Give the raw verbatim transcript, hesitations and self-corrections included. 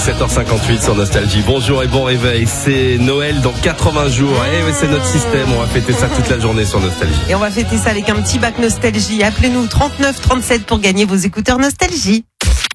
sept heures cinquante-huit sur Nostalgie. Bonjour et bon réveil. C'est Noël dans quatre-vingts jours. Eh oui, c'est notre système. On va fêter ça toute la journée sur Nostalgie. Et on va fêter ça avec un petit bac Nostalgie. Appelez-nous trente-neuf trente-sept pour gagner vos écouteurs Nostalgie.